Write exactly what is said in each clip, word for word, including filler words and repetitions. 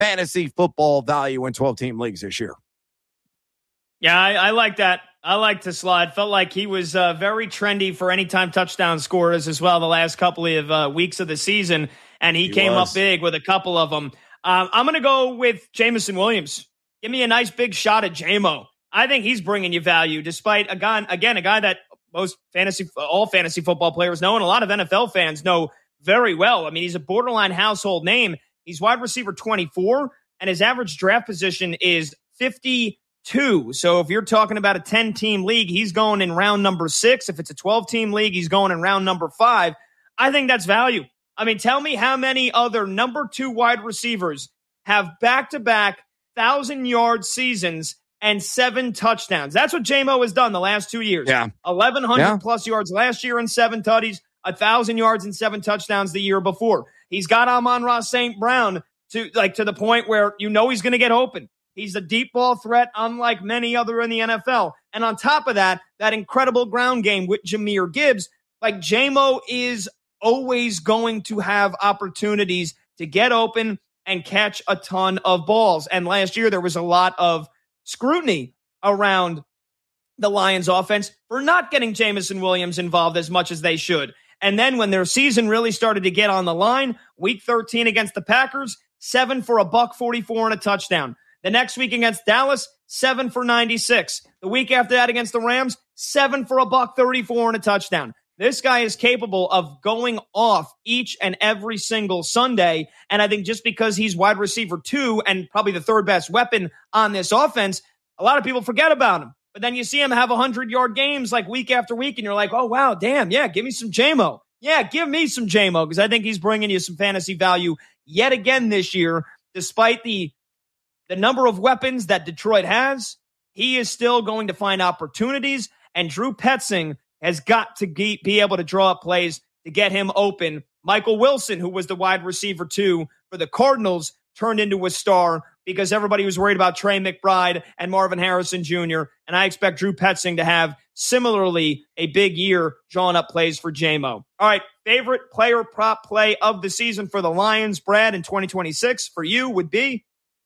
fantasy football value in twelve-team leagues this year. Yeah, I, I like that. I like Tesla. Felt like he was uh, very trendy for anytime touchdown scorers as well the last couple of uh, weeks of the season, and he, he came was. up big with a couple of them. Um, I'm going to go with Jameson Williams. Give me a nice big shot at J-Mo. I think he's bringing you value, despite, a guy, again, a guy that most fantasy, all fantasy football players know, and a lot of N F L fans know very well. I mean, he's a borderline household name. He's wide receiver twenty-four, and his average draft position is fifty-two. So if you're talking about a ten-team league, he's going in round number six. If it's a twelve-team league, he's going in round number five. I think that's value. I mean, tell me how many other number two wide receivers have back-to-back one thousand-yard seasons and seven touchdowns. That's what J-Mo has done the last two years. Yeah. eleven hundred yeah. plus yards last year and seven tutties, one thousand yards and seven touchdowns the year before. He's got Amon-Ra Saint Brown to like to the point where you know he's going to get open. He's a deep ball threat unlike many other in the N F L. And on top of that, that incredible ground game with Jahmyr Gibbs, like J-Mo is always going to have opportunities to get open and catch a ton of balls. And last year there was a lot of scrutiny around the Lions offense for not getting Jameson Williams involved as much as they should. And then when their season really started to get on the line, week thirteen against the Packers, seven for a buck forty-four and a touchdown. The next week against Dallas, seven for ninety-six. The week after that against the Rams, seven for a buck thirty-four and a touchdown. This guy is capable of going off each and every single Sunday. And I think just because he's wide receiver two and probably the third best weapon on this offense, a lot of people forget about him. But then you see him have one hundred-yard games like week after week, and you're like, oh, wow, damn, yeah, give me some J-Mo. Yeah, give me some J-Mo, because I think he's bringing you some fantasy value yet again this year. Despite the, the number of weapons that Detroit has, he is still going to find opportunities, and Drew Petzing has got to be, be able to draw up plays to get him open. Michael Wilson, who was the wide receiver two for the Cardinals, turned into a star because everybody was worried about Trey McBride and Marvin Harrison Junior And I expect Drew Petzing to have similarly a big year drawing up plays for J-Mo. All right, favorite player prop play of the season for the Lions, Brad, in twenty twenty-six for you would be?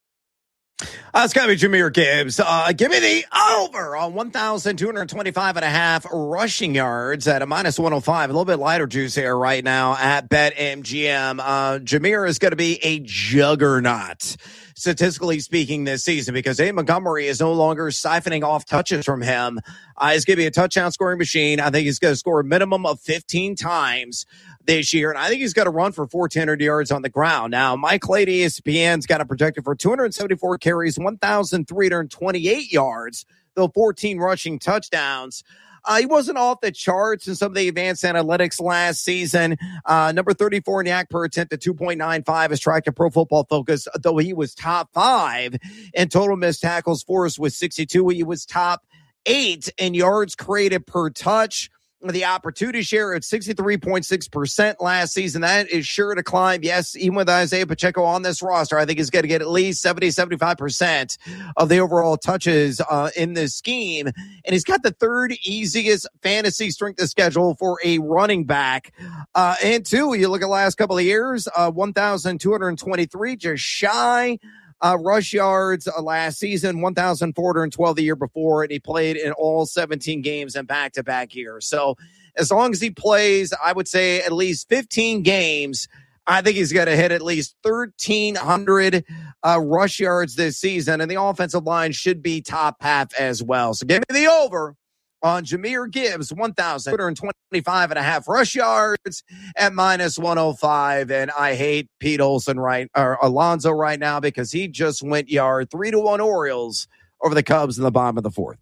Uh, it's got to be Jahmyr Gibbs. Uh, give me the over on one thousand two hundred twenty-five and a half rushing yards at a minus one oh five. A little bit lighter juice here right now at BetMGM. Uh, Jahmyr is going to be a juggernaut, statistically speaking, this season, because Dave Montgomery is no longer siphoning off touches from him. Uh, he's going to be a touchdown scoring machine. I think he's going to score a minimum of fifteen times this year, and I think he's going to run for fourteen hundred yards on the ground. Now, Mike Lady, E S P N's got him projected for two hundred seventy-four carries, one thousand three hundred twenty-eight yards, though fourteen rushing touchdowns. Uh, he wasn't off the charts in some of the advanced analytics last season. Uh, number thirty-four in yak per attempt at two point nine five is tracked at Pro Football Focus, though he was top five in total missed tackles forced with sixty-two. He was top eight in yards created per touch. The opportunity share at sixty-three point six percent last season. That is sure to climb. Yes, even with Isaiah Pacheco on this roster, I think he's going to get at least seventy, seventy-five percent of the overall touches uh, in this scheme. And he's got the third easiest fantasy strength of schedule for a running back. Uh, and two, you look at the last couple of years, uh, one thousand two hundred twenty-three, just shy. Uh, rush yards uh, last season, one thousand four hundred twelve the year before, and he played in all seventeen games in back-to-back years. So as long as he plays, I would say at least fifteen games, I think he's going to hit at least thirteen hundred uh, rush yards this season, and the offensive line should be top half as well. So give me the over on Jahmyr Gibbs, one thousand two hundred twenty-five and a half rush yards at minus one oh five. And I hate Pete Olsen right, or Alonzo right now, because he just went yard three to one Orioles over the Cubs in the bottom of the fourth.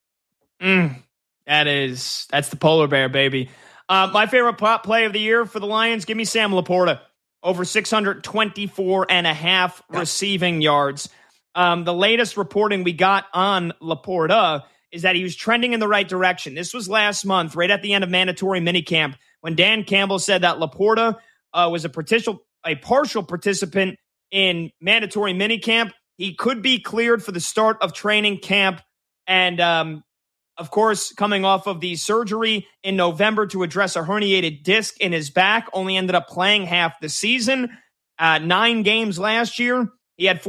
Mm, that is, that's the polar bear, baby. Uh, my favorite prop play of the year for the Lions, give me Sam Laporta, over six hundred twenty-four and a half yep. receiving yards. Um, the latest reporting we got on Laporta is that he was trending in the right direction. This was last month, right at the end of mandatory minicamp, when Dan Campbell said that Laporta uh, was a, partial, a partial participant in mandatory minicamp. He could be cleared for the start of training camp. And, um, of course, coming off of the surgery in November to address a herniated disc in his back, only ended up playing half the season. Uh, nine games last year. He had